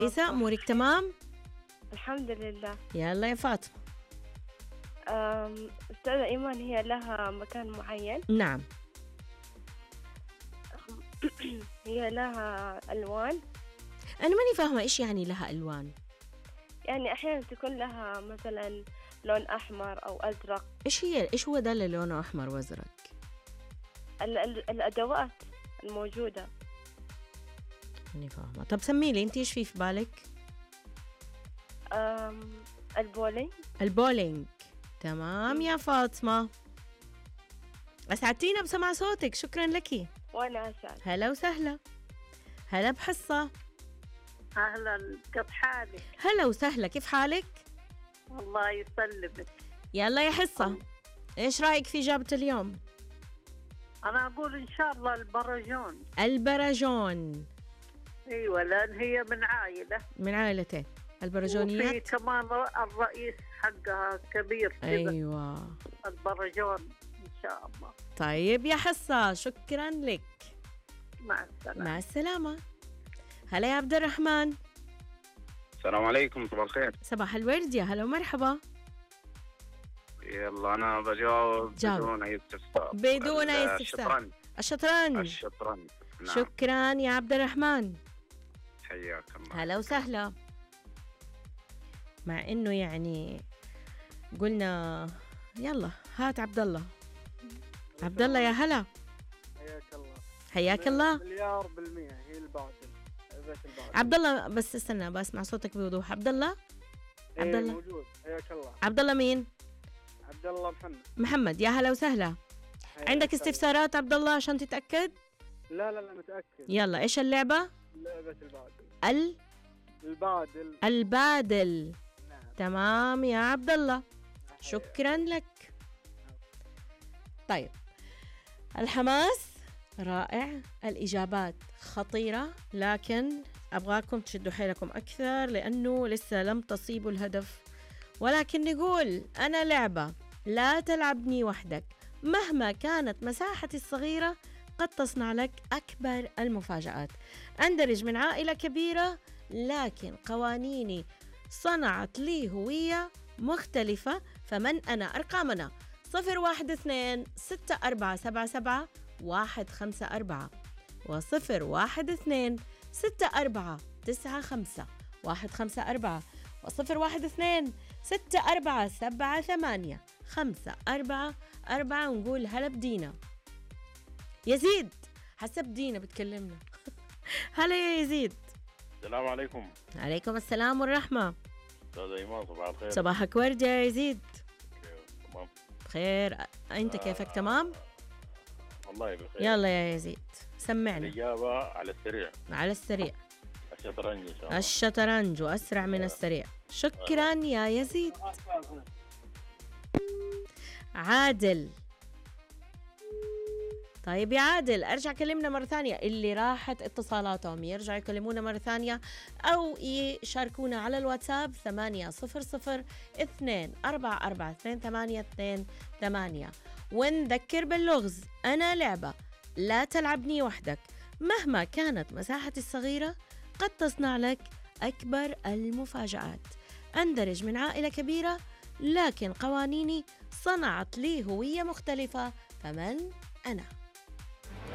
إساء أمورك تمام؟ الحمد لله. يلا يا فاطمة. أستاذة إيمان، هي لها مكان معين؟ نعم. هي لها ألوان؟ أنا ماني فاهمة إيش يعني لها ألوان. يعني أحيانا تكون لها مثلا لون أحمر أو أزرق. إيش هو ده اللي لونه أحمر وأزرق؟ الأدوات الموجودة. ماني فاهمة. طب سميلي أنت إيش في بالك؟ البولينج. البولينج. تمام يا فاطمة، أسعدتينا بسمع صوتك، شكرا لك. وأنا أسعد. هلا وسهلا. هلا بحصة. أهلا، كيف حالك؟ هلا وسهلا، كيف حالك؟ الله يسلمك. يلا يا حصة، إيش رأيك في إجابة اليوم؟ أنا أقول إن شاء الله البرجون. البرجون. أيوة، لأن هي من عائلتين البرجونيات. وفي كمان الرئيس حقها كبير كذا. أيوة، البرجون إن شاء الله. طيب يا حصة، شكرا لك. مع السلامة. مع السلامة. هلا يا عبد الرحمن. السلام عليكم، صباح الخير. صباح الورد، يا هلا ومرحبا. يلا أنا بجاوب بدون أي استفسار. بدون أي استفسار. الشطرنج. نعم. شكرا يا عبد الرحمن، حياك الله. هلا وسهلا. مع إنه يعني قلنا يلا هات عبد الله. عبد الله يا هلا. حياك الله. حياك الله. مليار بالمية هي الباطل. عبد الله بس استنى بسمع صوتك بوضوح. عبد الله. عبد الله موجود. حياك الله. عبد الله مين؟ عبد الله محمد، يا هلا وسهلا. عندك استفسارات عبد الله عشان تتأكد؟ لا متأكد. يلا إيش اللعبة؟ لعبة البادل. البادل. نعم. تمام يا عبد الله، شكرا لك. طيب، الحماس رائع، الإجابات خطيرة، لكن أبغاكم تشدوا حيلكم أكثر لأنه لسه لم تصيبوا الهدف. ولكن نقول أنا لعبة لا تلعبني وحدك، مهما كانت مساحتي الصغيرة قد تصنع لك أكبر المفاجآت. أندرج من عائلة كبيرة، لكن قوانيني صنعت لي هوية مختلفة، فمن أنا؟ أرقامنا 012-6477-154 و012-6495-154 و012-6478-544. ونقول هلا بدينا. يزيد، حسب دينا بتكلمنا. هلا يا يزيد. السلام عليكم. عليكم السلام والرحمة. أستاذ إيمان، صباح الخير. صباحك ورد يا يزيد. تمام بخير، أنت كيفك؟ تمام والله بخير. يلا يا يزيد سمعنا. الإجابة على السريع. على السريع. الشطرنج إن شاء الله. الشطرنج، وأسرع من السريع. شكرا يا يزيد. عادل. طيب يا عادل، ارجع كلمنا مرة ثانية. اللي راحت اتصالاتهم يرجعوا يكلمونا مرة ثانية أو يشاركونا على الواتساب 800-244-2828. ونذكر باللغز، أنا لعبة لا تلعبني وحدك، مهما كانت مساحتي الصغيرة قد تصنع لك أكبر المفاجآت. أندرج من عائلة كبيرة، لكن قوانيني صنعت لي هوية مختلفة، فمن أنا؟